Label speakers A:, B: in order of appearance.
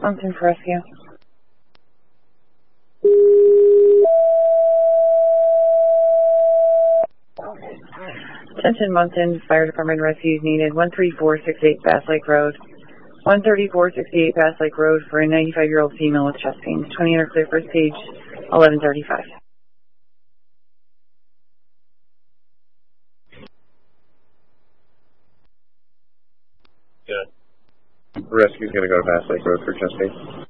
A: Moncton for rescue. Attention Moncton Fire Department rescues needed 13468 Bass Lake Road. 13468 Bass Lake Road for a 95-year-old female with chest pain. 20 under clear first page, 1135.
B: Good. Rescue's going to go to Bass Lake Road for chest pain.